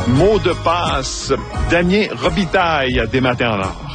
Mot de passe, Damien Robitaille des Matins en or.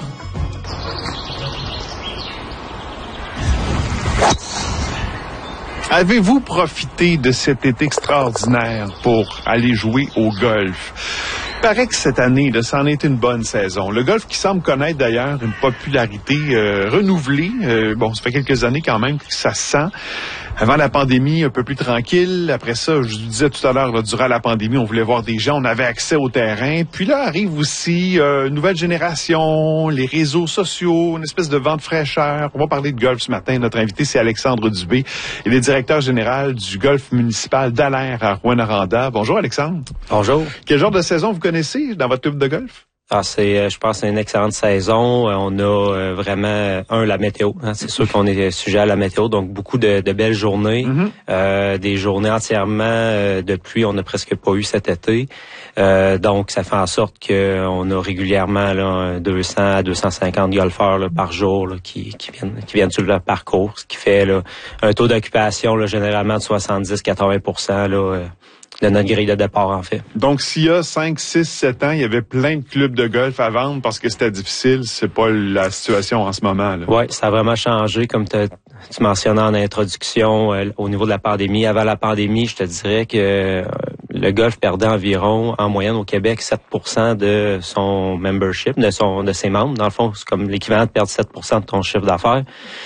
Avez-vous profité de cet été extraordinaire pour aller jouer au golf? Il paraît que cette année, ça en est une bonne saison. Le golf qui semble connaître d'ailleurs une popularité renouvelée. Ça fait quelques années quand même que ça se sent. Avant la pandémie, un peu plus tranquille. Après ça, je vous disais tout à l'heure, durant la pandémie, on voulait voir des gens, on avait accès au terrain. Puis là arrive aussi une nouvelle génération, les réseaux sociaux, une espèce de vent de fraîcheur. On va parler de golf ce matin. Notre invité, c'est Alexandre Dubé. Il est directeur général du golf municipal d'Alaire à Rouyn-Noranda. Bonjour Alexandre. Bonjour. Quel genre de saison vous connaissez dans votre club de golf? Je pense que c'est une excellente saison. On a vraiment, la météo. C'est sûr qu'on est sujet à la météo, donc beaucoup de belles journées. Des journées entièrement de pluie, on n'a presque pas eu cet été. Donc, ça fait en sorte qu'on a régulièrement là, 200 à 250 golfeurs là, par jour là, qui viennent sur le parcours, ce qui fait là, un taux d'occupation là, généralement de 70-80% là, de notre grille de départ, en fait. Donc, s'il y a 5, 6, 7 ans, il y avait plein de clubs de golf à vendre parce que c'était difficile, c'est pas la situation en ce moment. Oui, ça a vraiment changé, comme tu mentionnais en introduction, au niveau de la pandémie. Avant la pandémie, je te dirais que le golf perdait environ, en moyenne au Québec, 7% de son membership, de ses membres. Dans le fond, c'est comme l'équivalent de perdre 7% de ton chiffre d'affaires.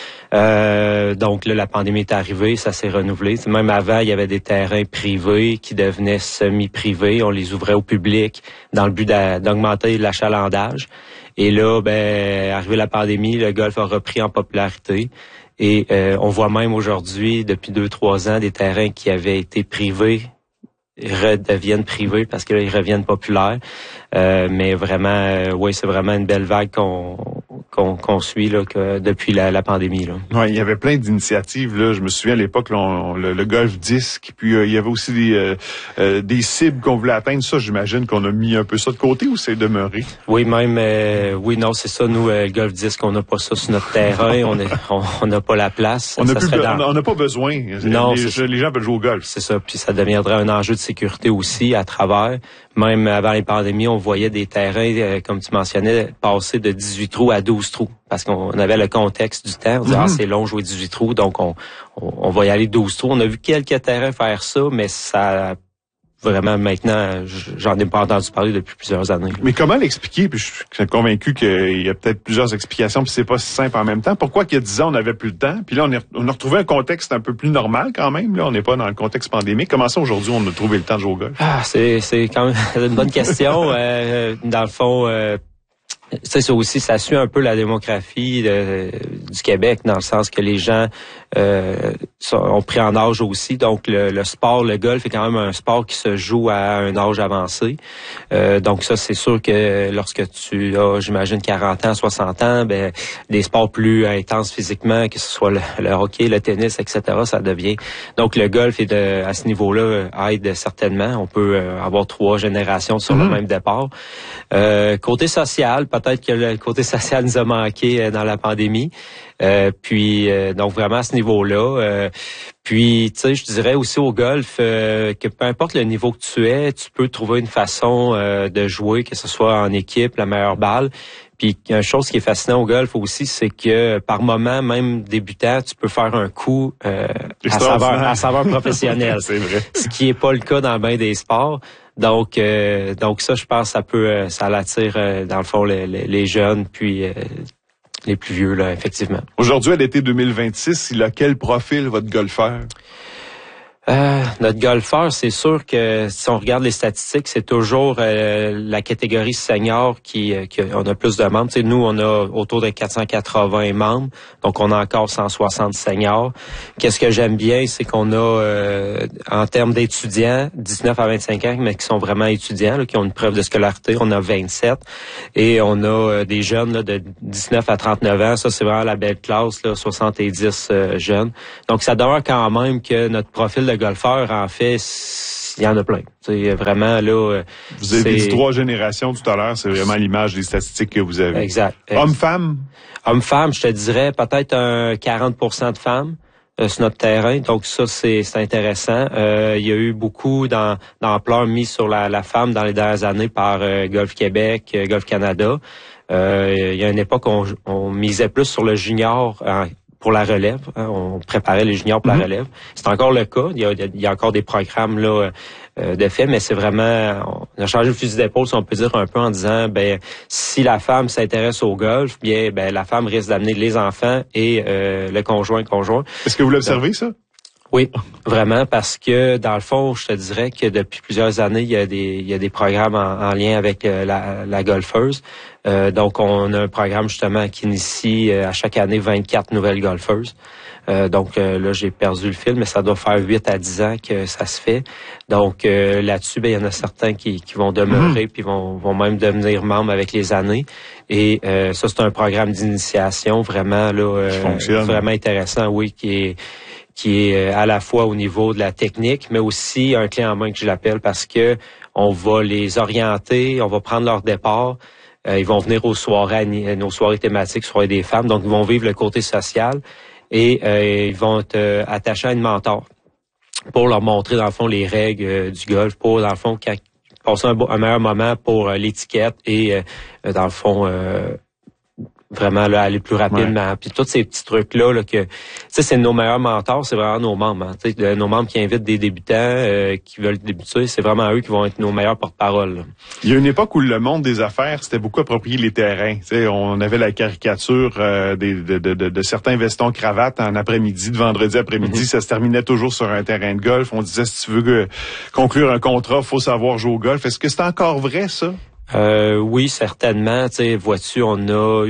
Donc là, la pandémie est arrivée, ça s'est renouvelé. Même avant, il y avait des terrains privés qui devenaient semi-privés. On les ouvrait au public dans le but d'augmenter l'achalandage. Et là, arrivé la pandémie, le golf a repris en popularité. Et on voit même aujourd'hui, depuis 2-3 ans, des terrains qui avaient été privés redeviennent privés parce que là, ils reviennent populaires. Mais vraiment, oui, c'est vraiment une belle vague qu'on suit là, depuis la pandémie. Là. Ouais, il y avait plein d'initiatives. Là. Je me souviens à l'époque, là, le golf disque, puis il y avait aussi des cibles qu'on voulait atteindre. Ça, j'imagine qu'on a mis un peu ça de côté ou c'est demeuré? Oui, non, c'est ça. Nous, le golf disque, on n'a pas ça sur notre terrain. On n'a pas la place. On n'a pas besoin. Non, les gens veulent jouer au golf. C'est ça. Puis ça deviendrait un enjeu de sécurité aussi à travers. Même avant les pandémies, on voyait des terrains, comme tu mentionnais, passer de 18 trous à 12 trous. Parce qu'on avait le contexte du temps. On disait, c'est long jouer 18 trous, donc on va y aller 12 trous. On a vu quelques terrains faire ça, mais ça... Vraiment, maintenant, j'en ai pas entendu parler depuis plusieurs années. Mais comment l'expliquer? Puis je suis convaincu qu'il y a peut-être plusieurs explications, puis c'est pas si simple en même temps. Pourquoi qu'il y a 10 ans, on n'avait plus le temps? Puis là, on a retrouvé un contexte un peu plus normal quand même. Là, on n'est pas dans le contexte pandémique. Comment ça, aujourd'hui, on a trouvé le temps de jouer au golf? C'est quand même une bonne question. Dans le fond... ça aussi, ça suit un peu la démographie du Québec, dans le sens que les gens ont pris en âge aussi. Donc, le sport, le golf est quand même un sport qui se joue à un âge avancé. Donc, ça, c'est sûr que lorsque tu as, j'imagine, 40 ans, 60 ans, des sports plus intenses physiquement, que ce soit le hockey, le tennis, etc., ça devient... Donc, le golf est à ce niveau-là aide certainement. On peut avoir 3 générations sur le même départ. Côté social, peut-être que le côté social nous a manqué dans la pandémie. Donc vraiment à ce niveau-là. Puis, tu sais, je dirais aussi au golf que peu importe le niveau que tu es, tu peux trouver une façon de jouer, que ce soit en équipe, la meilleure balle. Puis, une chose qui est fascinante au golf aussi, c'est que par moment, même débutant, tu peux faire un coup à saveur professionnelle. C'est vrai. Ce qui est pas le cas dans bien des sports. Donc ça, je pense, ça l'attire dans le fond les jeunes, puis les plus vieux là, effectivement. Aujourd'hui, à l'été 2026, il a quel profil votre golfeur? Notre golfeur, c'est sûr que si on regarde les statistiques, c'est toujours la catégorie senior qui on a plus de membres. Tu sais, nous, on a autour de 480 membres, donc on a encore 160 seniors. Qu'est-ce que j'aime bien, c'est qu'on a, en termes d'étudiants, 19 à 25 ans, mais qui sont vraiment étudiants, là, qui ont une preuve de scolarité, on a 27. Et on a des jeunes là, de 19 à 39 ans. Ça, c'est vraiment la belle classe, là, 70 jeunes. Donc, ça demeure quand même que notre profil de golfeur, en fait, il y en a plein. C'est vraiment là. Vous avez dit 3 générations tout à l'heure, c'est vraiment l'image des statistiques que vous avez. Exact. Homme-femme? Homme-femme, je te dirais peut-être un 40% de femmes. sur notre terrain. Donc ça, c'est intéressant. Il y a eu beaucoup d'ampleur mis sur la femme dans les dernières années par Golf Québec, Golf Canada. Il y a une époque où on misait plus sur le junior pour la relève. On préparait les juniors pour la relève. C'est encore le cas. Il y a encore des programmes là de fait, mais c'est vraiment... On a changé le fusil d'épaule, si on peut dire, un peu en disant, si la femme s'intéresse au golf, la femme risque d'amener les enfants et le conjoint. Est-ce que vous l'observez, ça? Oui, vraiment, parce que dans le fond, je te dirais que depuis plusieurs années, il y a des programmes en lien avec la golfeuse. Donc, on a un programme justement qui initie à chaque année 24 nouvelles golfeuses. Donc là, j'ai perdu le fil, mais ça doit faire 8 à 10 ans que ça se fait. Donc là-dessus, il y en a certains qui vont demeurer puis vont même devenir membres avec les années. Et ça, c'est un programme d'initiation vraiment là vraiment intéressant, oui, qui est à la fois au niveau de la technique, mais aussi un clé en main que je l'appelle parce que on va les orienter, on va prendre leur départ. Ils vont venir aux soirées, nos soirées thématiques, soirées des femmes. Donc, ils vont vivre le côté social et ils vont être attachés à une mentor pour leur montrer, dans le fond, les règles du golf, pour, dans le fond, passer un meilleur moment pour l'étiquette et, dans le fond, vraiment là, aller plus rapidement. Puis tous ces petits trucs-là là, que, tu sais, c'est nos meilleurs mentors, c'est vraiment nos membres. Hein, tu sais, nos membres qui invitent des débutants qui veulent débuter, c'est vraiment eux qui vont être nos meilleurs porte-parole. Là. Il y a une époque où le monde des affaires, c'était beaucoup approprié les terrains. Tu sais, on avait la caricature de certains vestons cravates en après-midi, de vendredi après-midi. Ça se terminait toujours sur un terrain de golf. On disait, si tu veux conclure un contrat, faut savoir jouer au golf. Est-ce que c'est encore vrai, ça? Oui, certainement. Tu sais, vois-tu, on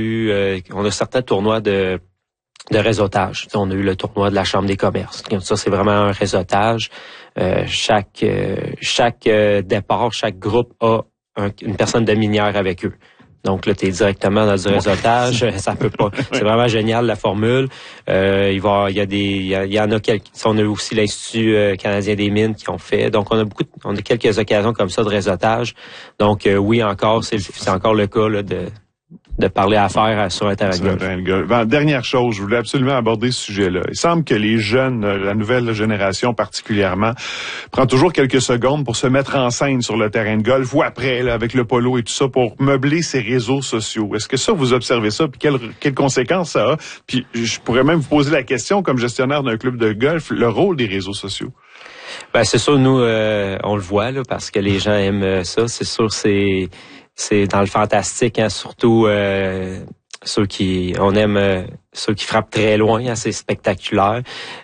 a certains tournois de réseautage. Tu sais, on a eu le tournoi de la Chambre des commerces. Ça, c'est vraiment un réseautage. Chaque départ, chaque groupe a une personne de minière avec eux. Donc là, tu es directement dans du réseautage, ça peut pas. C'est vraiment génial la formule. Il y en a quelques. On a aussi l'Institut canadien des mines qui ont fait. Donc on a quelques occasions comme ça de réseautage. Donc oui, encore, c'est encore le cas là, de parler affaires sur un terrain de golf. Bon, dernière chose, je voulais absolument aborder ce sujet-là. Il semble que les jeunes, la nouvelle génération particulièrement, prend toujours quelques secondes pour se mettre en scène sur le terrain de golf ou après, là, avec le polo et tout ça, pour meubler ses réseaux sociaux. Est-ce que ça, vous observez ça? Puis quelles conséquences ça a? Puis je pourrais même vous poser la question, comme gestionnaire d'un club de golf, le rôle des réseaux sociaux. Ben c'est sûr, nous, on le voit là, parce que les gens aiment ça. C'est sûr, c'est dans le fantastique, hein, surtout ceux qui frappent très loin, hein, c'est spectaculaire.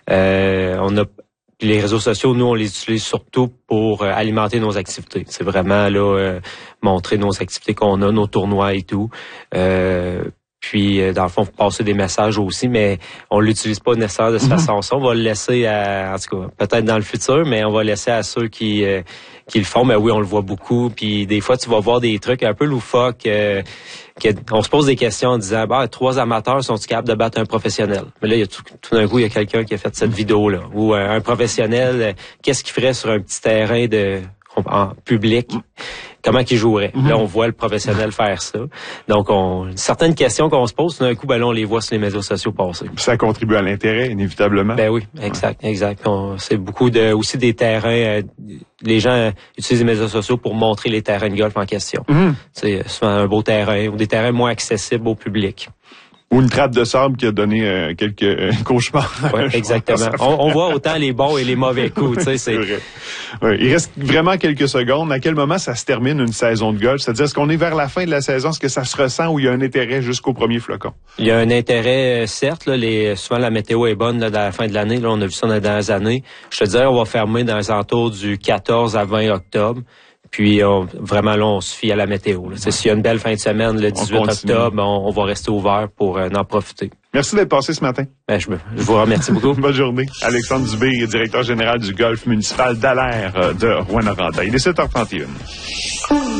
Les réseaux sociaux, nous, on les utilise surtout pour alimenter nos activités. C'est vraiment là montrer nos activités qu'on a, nos tournois et tout. Puis, dans le fond, passer des messages aussi, mais on l'utilise pas nécessairement de cette façon. On va le laisser en tout cas, peut-être dans le futur, mais on va laisser à ceux qui le font. Mais oui, on le voit beaucoup. Puis, des fois, tu vas voir des trucs un peu loufoques. On se pose des questions en disant, 3 amateurs sont-ils capables de battre un professionnel? Mais là, tout d'un coup, il y a quelqu'un qui a fait cette vidéo-là. Ou un professionnel, qu'est-ce qu'il ferait sur un petit terrain en public? Comment qu'il jouerait? Là, on voit le professionnel faire ça. Donc, certaines questions qu'on se pose, tout d'un coup, là, on les voit sur les médias sociaux passer. Ça contribue à l'intérêt, inévitablement. Ben oui, exact. C'est beaucoup aussi des terrains. Les gens utilisent les médias sociaux pour montrer les terrains de golf en question. C'est souvent un beau terrain ou des terrains moins accessibles au public. Ou une trappe de sable qui a donné quelques cauchemars. Oui, exactement. On voit autant les bons et les mauvais coups. C'est vrai. Ouais, il reste vraiment quelques secondes. À quel moment ça se termine une saison de golf? C'est-à-dire, est-ce qu'on est vers la fin de la saison? Est-ce que ça se ressent ou il y a un intérêt jusqu'au premier flocon? Il y a un intérêt, certes. Là, souvent, la météo est bonne là, dans la fin de l'année. Là, on a vu ça dans les dernières années. Je te dirais, on va fermer dans les alentours du 14 à 20 octobre. Puis vraiment là, on se fie à la météo. S'il y a une belle fin de semaine, le 18 octobre, on va rester ouvert pour en profiter. Merci d'être passé ce matin. Je vous remercie beaucoup. Bonne journée. Alexandre Dubé, directeur général du golf municipal d'Alaire de Rouyn-Noranda. Il est 7h31.